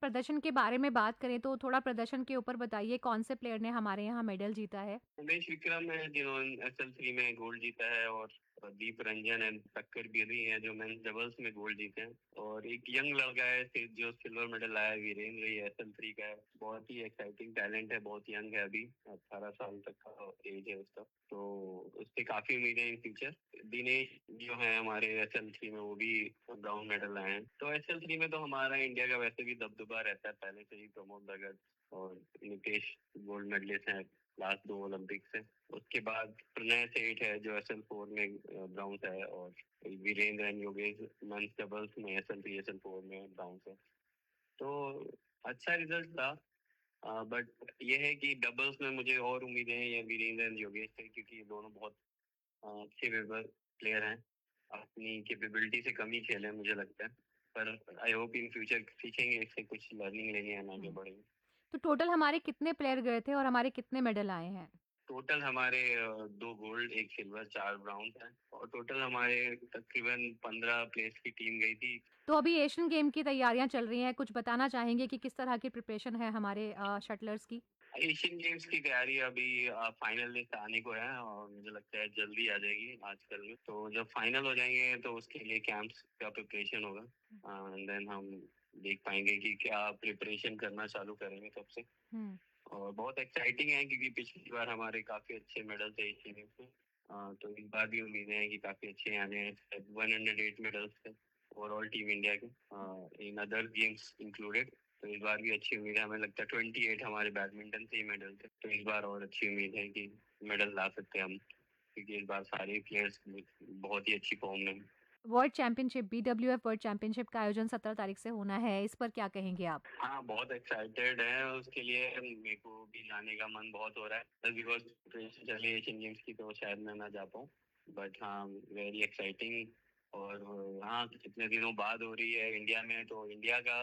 प्रदर्शन के बारे में बात करें तो थोड़ा प्रदर्शन के ऊपर बताइए, कौन से प्लेयर ने हमारे यहाँ मेडल जीता है? उमेश विक्रम है जिन्होंने SL3 में गोल्ड जीता है, और दीप रंजन एंड टक्कर बेदी हैं जो मेंस डबल्स में गोल्ड जीते हैं। और एक यंग लड़का है जो सिल्वर मेडल लाया है, वीरेंद्र, ये SL3 का है। बहुत ही एक्साइटिंग टैलेंट है, बहुत यंग है, अभी 18 साल तक का एज है उसका, तो उससे काफी उम्मीद है इन फ्यूचर। दिनेश जो है हमारे SL3 में, वो भी ब्राउन मेडल लाए हैं। तो SL3 में तो हमारा इंडिया का वैसे भी दबदबा रहता है पहले से ही। प्रमोद भगत और नितेश गोल्ड मेडलिस्ट हैं लास्ट 2 ओलंपिक से। उसके बाद प्रणय सेठ है जो SL4 में ब्राउन्स है, और Virendra and Yogesh men's doubles में SL3 SL4 में ब्राउन्स है। तो अच्छा रिजल्ट था, बट ये है कि डबल्स में मुझे और उम्मीदें हैं ये वीरेंद्र एंड योगेश से, क्योंकि ये दोनों बहुत अच्छे वेबर प्लेयर हैं। अपनी कैपेबिलिटी से कम ही खेले हैं मुझे लगता है, पर आई होप इन फ्यूचर सीखेंगे इससे, कुछ लर्निंग लेंगे एंड आगे बढ़ेंगे। तो टोटल हमारे कितने प्लेयर गए थे और हमारे कितने मेडल आए हैं? टोटल हमारे 2 गोल्ड, 1 सिल्वर, 4 ब्राउन है, और टोटल हमारे तकरीबन 15 प्लेस की टीम गई थी। तो अभी एशियन गेम की तैयारियां चल रही हैं, कुछ बताना चाहेंगे कि किस तरह की प्रिपरेशन है हमारे शटलर्स की? एशियन गेम्स की तैयारी अभी फाइनल लिस्ट आने को है, और मुझे लगता है जल्दी आ जाएगी आजकल में। तो जब फाइनल हो जाएंगे तो उसके लिए कैंप्स का प्रिपरेशन होगा, एंड देन हम देख पाएंगे कि क्या प्रिपरेशन करना चालू करेंगे तब से। हम्म। और बहुत एक्साइटिंग है क्योंकि पिछली बार हमारे काफी अच्छे मेडल थे एशियन गेम्स में। तो इस बार भी उम्मीदें हैं कि काफी अच्छे आने हैं। 108 मेडल्स थे ओवरऑल टीम इंडिया के, इन अदर गेम्स इंक्लूडेड। तो इस बार भी अच्छी उम्मीद है, हमें लगता है 28 हमारे बैडमिंटन से ही मेडल थे, तो इस बार और अच्छी उम्मीद है कि मेडल ला सकते हैं हम, क्योंकि इस बार सारे प्लेयर्स बहुत ही अच्छी फॉर्म में हैं। World championship, BWF world championship का आयोजन 17 तारीख से होना है, इस पर क्या कहेंगे आप? हाँ, बहुत एक्साइटेड है उसके लिए। मेरे को भी जाने का मन बहुत हो रहा है, बिकॉज प्रिपरेशन चल रही है एशियन गेम्स की, तो शायद मैं ना जा पाऊँ। बट हाँ, वेरी एक्साइटिंग। और हाँ, कितने दिनों बाद हो रही है इंडिया में, तो इंडिया का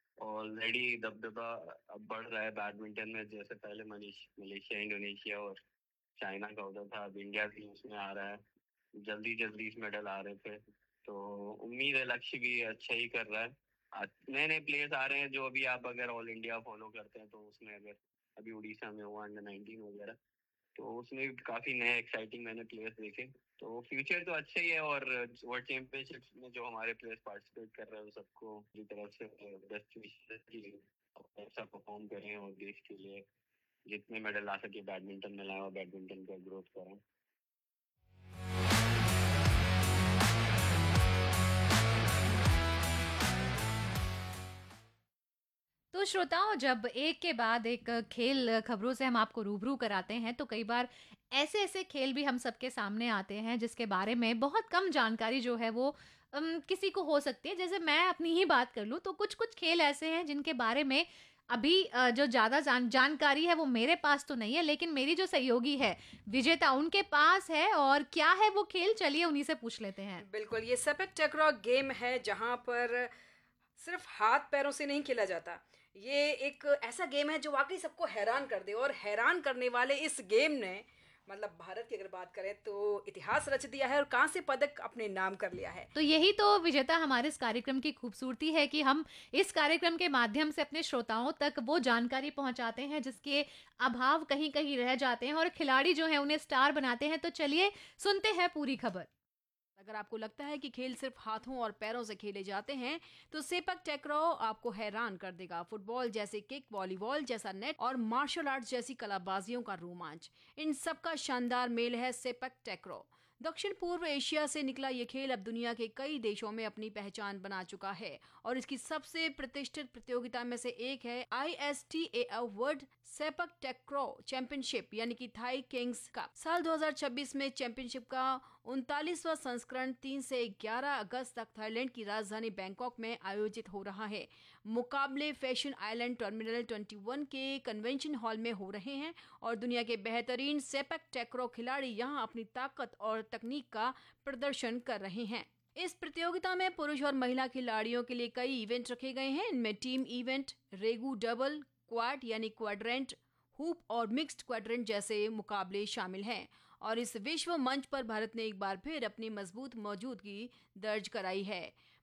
ऑलरेडी दबदबा अब बढ़ रहा है बैडमिंटन में। जैसे पहले मलेशिया, इंडोनेशिया और चाइना का होता था, अब इंडिया भी उसमें आ रहा है। जल्दी जल्दी इस मेडल आ रहे थे, तो उम्मीद है लक्ष्य भी अच्छा ही कर रहा है। नए नए प्लेयर्स आ रहे हैं जो अभी आप अगर ऑल इंडिया फॉलो करते हैं तो उसमें अगर अभी उड़ीसा में हुआ अंडर 19 वगैरह, तो उसमें भी काफी नए एक्साइटिंग मैंने प्लेयर्स देखे। तो फ्यूचर तो अच्छा ही है, और वर्ल्ड चैंपियनशिप में जो हमारे प्लेयर्स पार्टिसिपेट कर रहे हैं सबको मेरी तरफ से बेस्ट विशेस की अच्छा परफॉर्म करें, और देश के लिए जितने मेडल ला सके बैडमिंटन में लाए, और बैडमिंटन का ग्रोथ करें। तो श्रोताओं, जब एक के बाद एक खेल खबरों से हम आपको रूबरू कराते हैं तो कई बार ऐसे ऐसे खेल भी हम सबके सामने आते हैं जिसके बारे में बहुत कम जानकारी जो है वो किसी को हो सकती है। जैसे मैं अपनी ही बात कर लूँ तो कुछ कुछ खेल ऐसे हैं जिनके बारे में अभी जो ज्यादा जानकारी है वो मेरे पास तो नहीं है, लेकिन मेरी जो सहयोगी है विजेता, उनके पास है। और क्या है वो खेल, चलिए उन्हीं से पूछ लेते हैं। बिल्कुल, ये सेपक टकरा गेम है जहां पर सिर्फ हाथ पैरों से नहीं खेला जाता। ये एक ऐसा गेम है जो वाकई सबको हैरान कर दे, और हैरान करने वाले इस गेम ने मतलब भारत की अगर बात करें तो इतिहास रच दिया है और कांस्य पदक अपने नाम कर लिया है। तो यही तो विजेता हमारे इस कार्यक्रम की खूबसूरती है कि हम इस कार्यक्रम के माध्यम से अपने श्रोताओं तक वो जानकारी पहुंचाते हैं जिसके अभाव कहीं कहीं रह जाते हैं, और खिलाड़ी जो है उन्हें स्टार बनाते हैं। तो चलिए सुनते हैं पूरी खबर। अगर आपको लगता है कि खेल सिर्फ हाथों और पैरों से खेले जाते हैं तो सेपक टकराव आपको हैरान कर देगा। फुटबॉल जैसे किक, वॉलीबॉल जैसा नेट और मार्शल आर्ट्स जैसी कलाबाजियों का रोमांच, इन सब का शानदार मेल है सेपक टकराव। दक्षिण पूर्व एशिया से निकला ये खेल अब दुनिया के कई देशों में अपनी पहचान बना चुका है, और इसकी सबसे प्रतिष्ठित प्रतियोगिता में से एक है ISTAF वर्ल्ड सेपक टकराव चैंपियनशिप यानी कि थाई किंग्स कप। साल 2026 में चैंपियनशिप का 39वां संस्करण 3 से 11 अगस्त तक थाईलैंड की राजधानी बैंकॉक में आयोजित हो रहा है। मुकाबले फैशन आइलैंड टर्मिनल 21 के कन्वेंशन हॉल में हो रहे हैं, और दुनिया के बेहतरीन सेपक टकराव खिलाड़ी यहां अपनी ताकत और तकनीक का प्रदर्शन कर रहे हैं। इस प्रतियोगिता में पुरुष और महिला खिलाड़ियों के लिए कई इवेंट रखे गए हैं। इनमें टीम इवेंट, रेगू डबल, क्वाड यानी क्वाड्रेंट, हुप और मिक्स्ड क्वाड्रेंट जैसे मुकाबले शामिल हैं। और इस विश्व मंच पर भारत ने एक बार फिर अपनी मजबूत मौजूदगी दर्ज कराई है।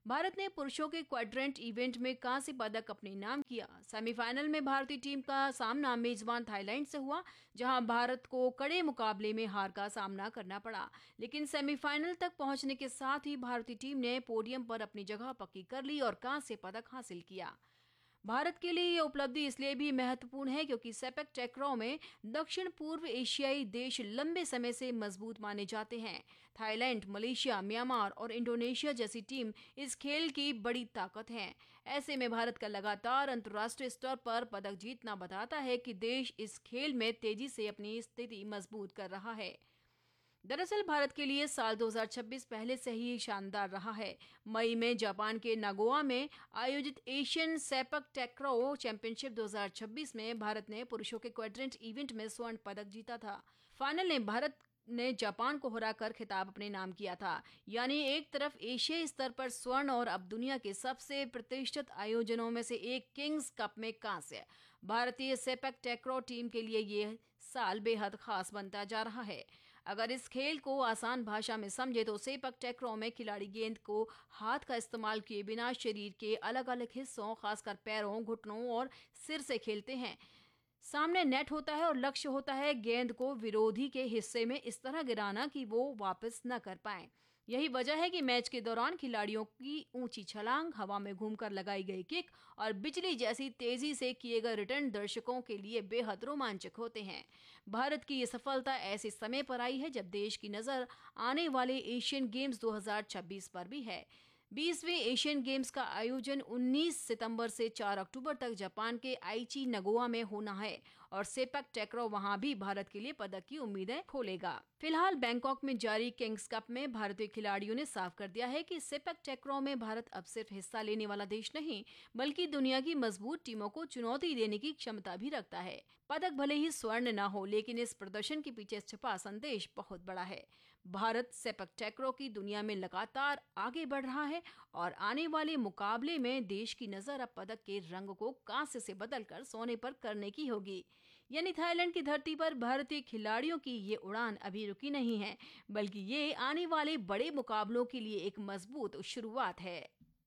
भारत ने पुरुषों के क्वाड्रेंट इवेंट में कांस्य पदक अपने नाम किया। सेमीफाइनल में भारतीय टीम का सामना मेजबान थाईलैंड से हुआ, जहां भारत को कड़े मुकाबले में हार का सामना करना पड़ा। लेकिन सेमीफाइनल तक पहुंचने के साथ ही भारतीय टीम ने पोडियम पर अपनी जगह पक्की कर ली और कांस्य पदक हासिल किया। भारत के लिए ये उपलब्धि इसलिए भी महत्वपूर्ण है क्योंकि सेपक टैक्रो में दक्षिण पूर्व एशियाई देश लंबे समय से मजबूत माने जाते हैं। थाईलैंड, मलेशिया, म्यांमार और इंडोनेशिया जैसी टीम इस खेल की बड़ी ताकत हैं। ऐसे में भारत का लगातार अंतर्राष्ट्रीय स्तर पर पदक जीतना बताता है कि देश इस खेल में तेजी से अपनी स्थिति मजबूत कर रहा है। दरअसल भारत के लिए साल 2026 पहले से ही शानदार रहा है। मई में जापान के नागोया में आयोजित एशियन सेपक टैक्रो चैंपियनशिप 2026 में भारत ने पुरुषों के क्वाड्रेंट इवेंट में स्वर्ण पदक जीता था। फाइनल में भारत ने जापान को हराकर खिताब अपने नाम किया था। यानी एक तरफ एशियाई स्तर पर स्वर्ण और अब दुनिया के सबसे प्रतिष्ठित आयोजनों में से एक किंग्स कप में कांस्य। भारतीय सेपक टैक्रो टीम के लिए ये साल बेहद खास बनता जा रहा है। अगर इस खेल को आसान भाषा में समझे तो सेपक टैक्रो में खिलाड़ी गेंद को हाथ का इस्तेमाल किए बिना शरीर के अलग अलग हिस्सों, खासकर पैरों, घुटनों और सिर से खेलते हैं। सामने नेट होता है और लक्ष्य होता है गेंद को विरोधी के हिस्से में इस तरह गिराना कि वो वापस न कर पाए। यही वजह है कि मैच के दौरान खिलाड़ियों की ऊंची छलांग, हवा में घूमकर लगाई गई किक और बिजली जैसी तेजी से किए गए रिटर्न दर्शकों के लिए बेहद रोमांचक होते हैं। भारत की ये सफलता ऐसे समय पर आई है जब देश की नजर आने वाले एशियन गेम्स 2026 पर भी है। 20वें एशियन गेम्स का आयोजन 19 सितंबर से 4 अक्टूबर तक जापान के आईची नगोया में होना है और सेपक टैक्रो वहां भी भारत के लिए पदक की उम्मीदें खोलेगा। फिलहाल बैंकॉक में जारी किंग्स कप में भारतीय खिलाड़ियों ने साफ कर दिया है कि सेपक टैक्रो में भारत अब सिर्फ हिस्सा लेने वाला देश नहीं, बल्कि दुनिया की मजबूत टीमों को चुनौती देने की क्षमता भी रखता है। पदक भले ही स्वर्ण न हो, लेकिन इस प्रदर्शन के पीछे छिपा संदेश बहुत बड़ा है। भारत सेपक टैक्रो की दुनिया में लगातार आगे बढ़ रहा है और आने वाले मुकाबले में देश की नजर अब पदक के रंग को कांस्य से बदलकर सोने पर करने की होगी। यानी थाईलैंड की धरती पर भारतीय खिलाड़ियों की ये उड़ान अभी रुकी नहीं है, बल्कि ये आने वाले बड़े मुकाबलों के लिए एक मजबूत शुरुआत है।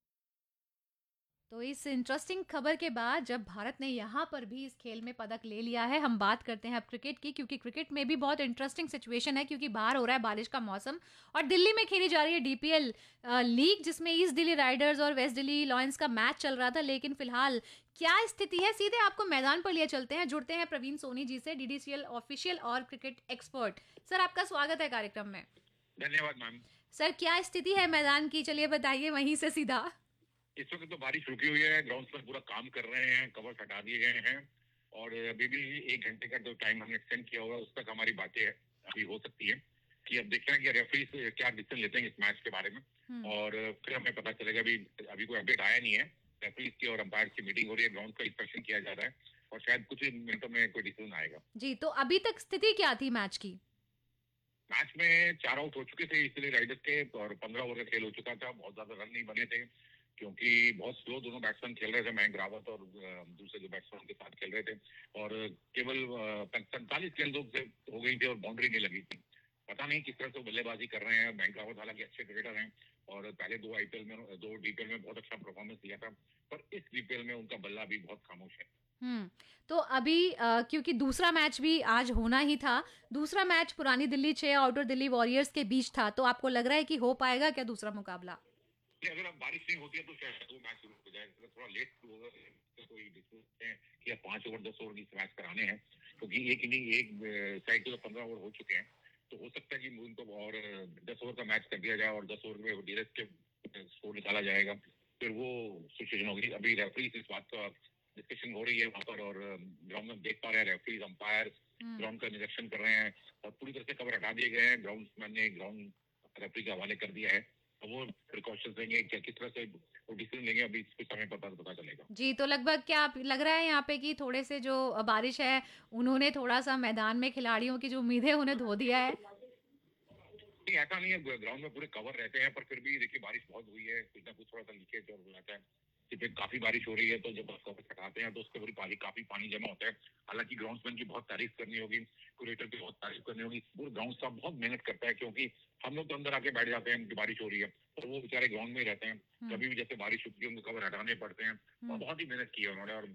तो इस इंटरेस्टिंग खबर के बाद जब भारत ने यहाँ पर भी इस खेल में पदक ले लिया है, हम बात करते हैं अब क्रिकेट की, क्योंकि क्रिकेट में भी बहुत इंटरेस्टिंग सिचुएशन है, क्योंकि बाहर हो रहा है बारिश का मौसम और दिल्ली में खेली जा रही है डीपीएल लीग, जिसमें ईस्ट दिल्ली राइडर्स और वेस्ट दिल्ली लॉयंस का मैच चल रहा था। लेकिन फिलहाल क्या स्थिति है, सीधे आपको मैदान पर लिए चलते हैं। जुड़ते हैं प्रवीण सोनी जी से, डीडीसीएल ऑफिशियल और क्रिकेट एक्सपर्ट। सर, आपका स्वागत है कार्यक्रम में। धन्यवाद मैम। सर, क्या स्थिति है मैदान की, चलिए बताइए वहीं से सीधा। इस वक्त तो बारिश रुकी हुई है, ग्राउंड पर पूरा काम कर रहे हैं, कवर्स हटा दिए गए हैं और अभी भी 1 घंटे का जो टाइम हमने एक्सटेंड किया हुआ है उस तक हमारी बातें अभी हो सकती है कि अब देखना है कि रेफरी क्या डिसीजन लेते हैं इस मैच के बारे में और फिर हमें पता चलेगा। अभी कोई अपडेट आया नहीं है। रेफरीज की और अंपायर की मीटिंग हो रही है, ग्राउंड का इंस्पेक्शन किया जा रहा है और शायद कुछ ही मिनटों में कोई डिसीजन आएगा। जी, तो अभी तक स्थिति क्या थी मैच की? मैच में 4 आउट हो चुके थे इसलिए राइडर्स के और 15 ओवर का खेल हो चुका था। बहुत ज्यादा रन नहीं बने थे क्योंकि बहुत स्लो दोनों बैट्समैन खेल रहे थे, मयंक रावत और दूसरे जो बैट्समैन के साथ खेल रहे थे और केवल 45 गेंदों से हो गई थी और बाउंड्री नहीं लगी थी। पता नहीं किस तरह से बल्लेबाजी कर रहे हैं। मयंक रावत हालांकि अच्छे क्रिकेटर हैं और पहले 2 डीपीएल में बहुत अच्छा परफॉर्मेंस दिया था, पर इस डीपीएल में उनका बल्ला भी बहुत खामोश है। तो अभी क्योंकि दूसरा मैच भी आज होना ही था, दूसरा मैच पुरानी दिल्ली 6 आउटर दिल्ली वॉरियर्स के बीच था, तो आपको लग रहा है कि हो पाएगा क्या दूसरा मुकाबला? अगर अब बारिश नहीं होती है तो शायद वो मैच शुरू हो जाएगा। अगर थोड़ा लेट होगा तो कोई डिस्कस है कि 5 ओवर 10 ओवर की मैच कराने हैं क्योंकि एक इनिंग एक साइड के 15 ओवर हो चुके हैं, तो हो सकता है कि उनको और 10 ओवर का मैच कर दिया जाए और 10 ओवर में डीरेस के स्कोर निकाला जाएगा, फिर वो सिचुएशन होगी। अभी रेफरीज इस बात का डिस्कशन हो रही है वहाँ पर और ग्राउंड में देख पा रहे हैं रेफरीज अंपायर ग्राउंड का निरीक्षण कर रहे हैं और पूरी तरह से कवर हटा दिए गए हैं। ग्राउंडमैन ने ग्राउंड रेफरी के हवाले कर दिया है, तो वो प्रिकॉशंस लेंगे क्या किस तरह से वो डिसीजन लेंगे अभी कुछ समय पता चलेगा। जी, तो लगभग क्या लग रहा है यहाँ पे कि थोड़े से जो बारिश है उन्होंने थोड़ा सा मैदान में खिलाड़ियों की जो उम्मीदें उन्हें धो दिया है? नहीं, ऐसा नहीं है, ग्राउंड में पूरे कवर रहते हैं, पर फिर भी देखिए बारिश बहुत हुई है, कुछ ना कुछ थोड़ा सा लीकेज और हो जाता है पे काफी बारिश हो रही है, तो जब बस कवर हटाते हैं तो उसके ऊपर काफी पानी जमा होता है। हालांकि ग्राउंड्समैन की बहुत तारीफ करनी होगी, क्यूरेटर की बहुत तारीफ करनी होगी, पूरे ग्राउंड स्टाफ बहुत मेहनत करता है, क्योंकि हम लोग तो अंदर आके बैठ जाते हैं, बारिश हो रही है, तो वो बेचारे ग्राउंड में ही रहते हैं। कभी भी जैसे बारिश होती है उनको कवर हटाने पड़ते हैं, और बहुत ही मेहनत की है उन्होंने। और